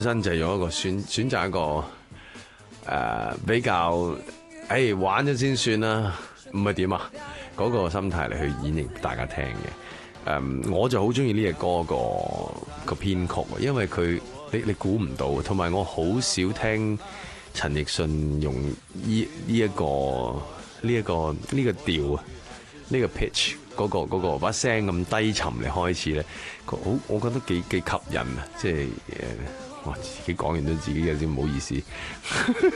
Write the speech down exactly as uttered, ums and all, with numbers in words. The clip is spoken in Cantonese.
真就用一個選選擇一個誒、呃、比較誒、欸、玩咗先算啦，唔係點啊？嗰、那個心態嚟去演繹大家聽嘅。誒、呃，我就好中意呢隻歌個個編曲，因為佢你你估唔到，同埋我好少聽陳奕迅用呢呢一個呢一、這個呢、這個調啊，呢、這個 pitch 嗰、那個嗰、那個把聲咁低沉嚟開始咧，好我覺得幾幾吸引啊！即係誒。哇！自己講完都自己有啲唔好意思。